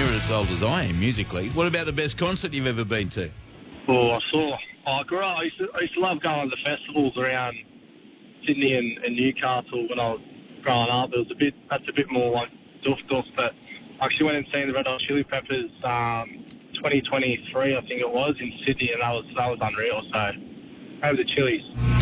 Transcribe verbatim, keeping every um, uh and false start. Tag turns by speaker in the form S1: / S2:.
S1: you're as old as I am musically. What about the best concert you've ever been to?
S2: Oh, I saw. I grew up. I used to, I used to love going to the festivals around Sydney and, and Newcastle when I was growing up. It was a bit. That's a bit more like doof doof. But I actually went and seen the Red Hot Chili Peppers um, twenty twenty-three, I think it was, in Sydney, and that was that was unreal. So, over the Chili's.